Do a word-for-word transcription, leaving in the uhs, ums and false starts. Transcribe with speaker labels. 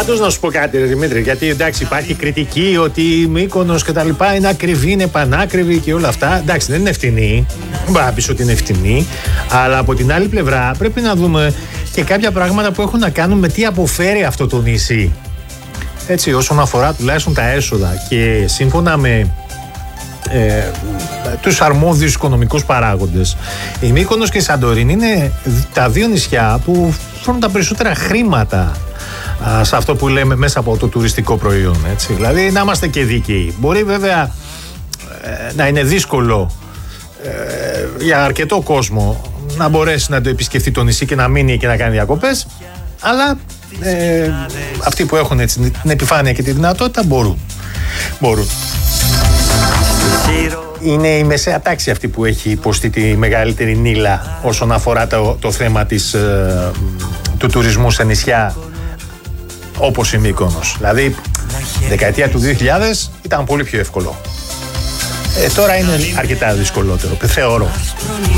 Speaker 1: Πάντως να σου πω κάτι, ρε Δημήτρη, γιατί εντάξει υπάρχει κριτική ότι η Μύκονος και τα λοιπά είναι ακριβή, είναι πανάκριβη και όλα αυτά. Εντάξει, δεν είναι ευθυνή, δεν μπορεί να πεις ότι είναι ευθυνή, αλλά από την άλλη πλευρά πρέπει να δούμε και κάποια πράγματα που έχουν να κάνουν με τι αποφέρει αυτό το νησί. Έτσι, όσον αφορά τουλάχιστον τα έσοδα και σύμφωνα με ε, τους αρμόδιους οικονομικούς παράγοντες, η Μύκονος και η Σαντορίνη είναι τα δύο νησιά που φέρνουν τα περισσότερα χρήματα α, σε αυτό που λέμε μέσα από το τουριστικό προϊόν, έτσι. Δηλαδή να είμαστε και δίκαιοι. Μπορεί βέβαια ε, να είναι δύσκολο ε, για αρκετό κόσμο να μπορέσει να το επισκεφτεί το νησί και να μείνει και να κάνει διακοπές, αλλά ε, αυτοί που έχουν έτσι, την επιφάνεια και τη δυνατότητα μπορούν. μπορούν. Είναι η μεσαία τάξη αυτή που έχει υποστεί τη μεγαλύτερη νύλα όσον αφορά το, το θέμα της, ε, του τουρισμού σε νησιά όπως η Μύκονος. Δηλαδή, δεκαετία του δύο χιλιάδες ήταν πολύ πιο εύκολο. Ε, τώρα είναι αρκετά δυσκολότερο, θεωρώ.